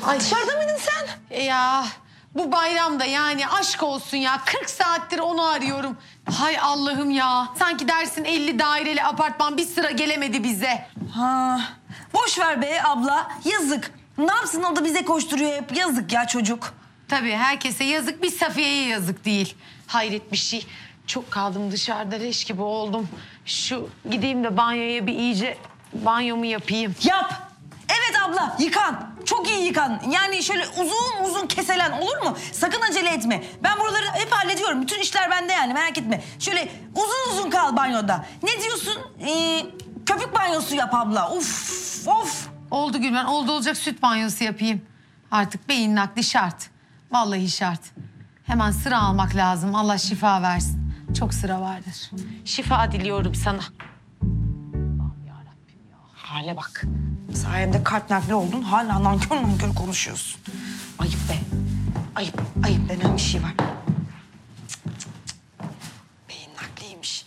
Ay dışarıda mıydın sen? Ya bu bayramda yani aşk olsun ya. 40 saattir onu arıyorum. Hay Allah'ım ya. Sanki dersin 50 daireli apartman bir sıra gelemedi bize. Ha, boş ver be abla. Yazık. Ne yapsın o da bize koşturuyor hep. Yazık ya çocuk. Tabii herkese yazık, bir Safiye'ye yazık değil. Hayret bir şey. Çok kaldım dışarıda, leş gibi oldum. Şu gideyim de banyoya bir iyice banyomu yapayım. Yap. Evet abla yıkan. Çok iyi yıkan. Yani şöyle uzun uzun keselen olur mu? Sakın acele etme. Ben buraları hep hallediyorum. Bütün işler bende yani merak etme. Şöyle uzun uzun kal banyoda. Ne diyorsun? Köpük banyosu yap abla. Of of. Oldu Gülben, oldu olacak süt banyosu yapayım. Artık beyin nakli şart. Vallahi şart. Hemen sıra almak lazım. Allah şifa versin. Çok sıra vardır. Şifa diliyorum sana. Allah'ım yarabbim ya. Hale bak. Sayende kalp nakli oldun. Hala nankör nankör konuşuyorsun. Ayıp be. Ayıp. Ayıp denen bir şey var. Cık, cık, cık. Beyin nakliymiş.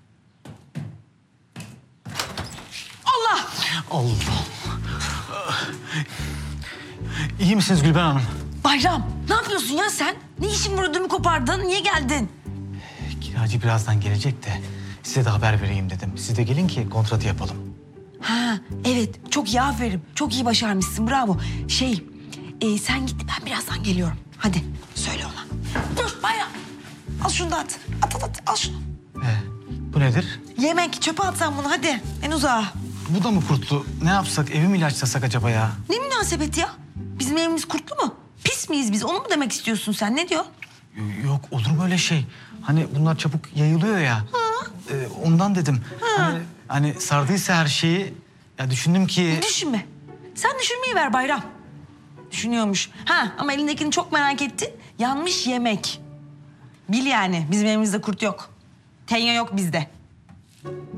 Allah! Allah. İyi misiniz Gülben Hanım? Bayram, ne yapıyorsun ya sen? Ne işin var, ödümü kopardın? Niye geldin? Kiracı birazdan gelecek de size de haber vereyim dedim. Siz de gelin ki kontratı yapalım. Ha, evet. Çok iyi, aferin. Çok iyi başarmışsın, bravo. Sen git, ben birazdan geliyorum. Hadi, söyle ona. Dur Bayram. Al şunu da at. At, al şunu. Bu nedir? Yemek, çöpe at sen bunu, hadi. En uzağa. Bu da mı kurtlu? Ne yapsak? Evi mi ilaçlasak acaba ya? Ne münasebet ya? Bizim evimiz kurtlu mu? Pis miyiz biz? Onu mu demek istiyorsun sen? Ne diyor? Yok, olur mu öyle şey? Hani bunlar çabuk yayılıyor ya. Ondan dedim. Hani sardıysa her şeyi, ya düşündüm ki... Düşünme. Sen düşünmeyi ver Bayram. Düşünüyormuş. Ha, ama elindekini çok merak ettin. Yanmış yemek. Bil yani, bizim evimizde kurt yok. Tenya yok bizde.